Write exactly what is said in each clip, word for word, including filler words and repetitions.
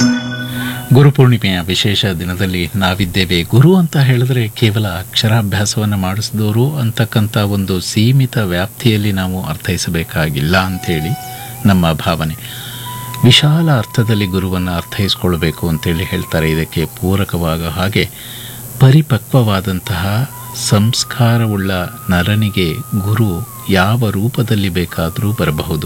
ಗುರುಪೂರ್ಣಿಮೆಯ ವಿಶೇಷ ದಿನದಲ್ಲಿ ನಾವಿದ್ದೇವೆ. ಗುರು ಅಂತ ಹೇಳಿದ್ರೆ ಕೇವಲ ಅಕ್ಷರಾಭ್ಯಾಸವನ್ನು ಮಾಡಿಸಿದವರು ಅಂತಕ್ಕಂಥ ಒಂದು ಸೀಮಿತ ವ್ಯಾಪ್ತಿಯಲ್ಲಿ ನಾವು ಅರ್ಥೈಸಬೇಕಾಗಿಲ್ಲ ಅಂಥೇಳಿ ನಮ್ಮ ಭಾವನೆ. ವಿಶಾಲ ಅರ್ಥದಲ್ಲಿ ಗುರುವನ್ನು ಅರ್ಥೈಸ್ಕೊಳ್ಬೇಕು ಅಂತೇಳಿ ಹೇಳ್ತಾರೆ. ಇದಕ್ಕೆ ಪೂರಕವಾಗ ಹಾಗೆ ಪರಿಪಕ್ವವಾದಂತಹ ಸಂಸ್ಕಾರವುಳ್ಳ ನರನಿಗೆ ಗುರು ಯಾವ ರೂಪದಲ್ಲಿ ಬೇಕಾದರೂ ಬರಬಹುದು.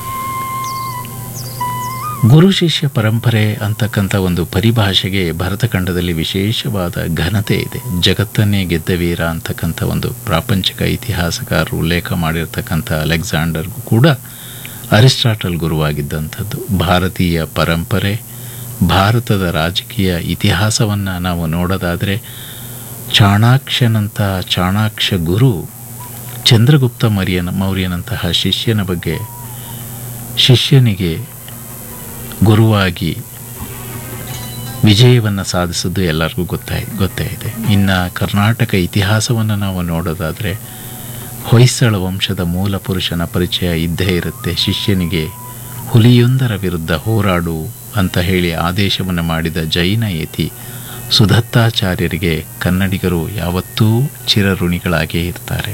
ಗುರು ಶಿಷ್ಯ ಪರಂಪರೆ ಅಂತಕ್ಕಂಥ ಒಂದು ಪರಿಭಾಷೆಗೆ ಭರತಖಂಡದಲ್ಲಿ ವಿಶೇಷವಾದ ಘನತೆ ಇದೆ. ಜಗತ್ತನ್ನೇ ಗೆದ್ದ ವೀರ ಅಂತಕ್ಕಂಥ ಒಂದು ಪ್ರಾಪಂಚಿಕ ಇತಿಹಾಸಕಾರರು ಉಲ್ಲೇಖ ಮಾಡಿರ್ತಕ್ಕಂಥ ಅಲೆಕ್ಸಾಂಡರ್ಗೂ ಕೂಡ ಅರಿಸ್ಟಾಟಲ್ ಗುರುವಾಗಿದ್ದಂಥದ್ದು. ಭಾರತೀಯ ಪರಂಪರೆ, ಭಾರತದ ರಾಜಕೀಯ ಇತಿಹಾಸವನ್ನು ನಾವು ನೋಡೋದಾದರೆ ಚಾಣಾಕ್ಷನಂಥ ಚಾಣಾಕ್ಷ ಗುರು ಚಂದ್ರಗುಪ್ತ ಮೌರ್ಯನ ಮೌರ್ಯನಂತಹ ಶಿಷ್ಯನ ಬಗ್ಗೆ ಶಿಷ್ಯನಿಗೆ ಗುರುವಾಗಿ ವಿಜಯವನ್ನು ಸಾಧಿಸಿದ್ದು ಎಲ್ಲರಿಗೂ ಗೊತ್ತಾಯ್ ಗೊತ್ತೇ ಇದೆ. ಇನ್ನು ಕರ್ನಾಟಕ ಇತಿಹಾಸವನ್ನು ನಾವು ನೋಡೋದಾದರೆ ಹೊಯ್ಸಳ ವಂಶದ ಮೂಲ ಪುರುಷನ ಪರಿಚಯ ಇದ್ದೇ ಇರುತ್ತೆ. ಶಿಷ್ಯನಿಗೆ ಹುಲಿಯೊಂದರ ವಿರುದ್ಧ ಹೋರಾಡು ಅಂತ ಹೇಳಿ ಆದೇಶವನ್ನು ಮಾಡಿದ ಜೈನ ಯತಿ ಸುದತ್ತಾಚಾರ್ಯರಿಗೆ ಕನ್ನಡಿಗರು ಯಾವತ್ತೂ ಚಿರಋಣಿಗಳಾಗೇ ಇರ್ತಾರೆ.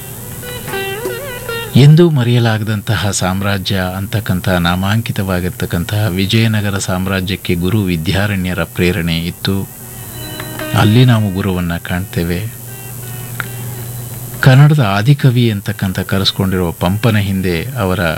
ಎಂದೂ ಮರೆಯಲಾಗದಂತಹ ಸಾಮ್ರಾಜ್ಯ ಅಂತಕ್ಕಂಥ ನಾಮಾಂಕಿತವಾಗಿರ್ತಕ್ಕಂತಹ ವಿಜಯನಗರ ಸಾಮ್ರಾಜ್ಯಕ್ಕೆ ಗುರು ವಿದ್ಯಾರಣ್ಯರ ಪ್ರೇರಣೆ ಇತ್ತು. ಅಲ್ಲಿ ನಾವು ಗುರುವನ್ನು ಕಾಣ್ತೇವೆ. ಕನ್ನಡದ ಆದಿಕವಿ ಅಂತಕ್ಕಂಥ ಕರೆಸ್ಕೊಂಡಿರುವ ಪಂಪನ ಹಿಂದೆ ಅವರ